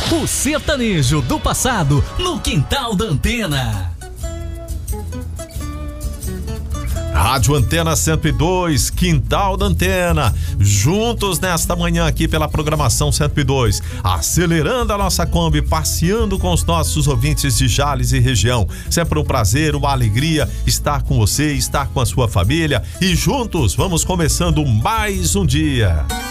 O sertanejo do passado no quintal da Antena. Rádio Antena 102, quintal da Antena, juntos nesta manhã aqui pela programação 102, acelerando a nossa Kombi, passeando com os nossos ouvintes de Jales e região. Sempre um prazer, uma alegria estar com você, estar com a sua família e juntos vamos começando mais um dia.